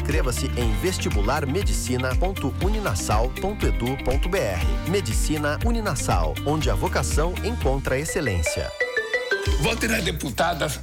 Inscreva-se em vestibularmedicina.uninasal.edu.br. Medicina Uninasal, onde a vocação encontra excelência. Vote na deputada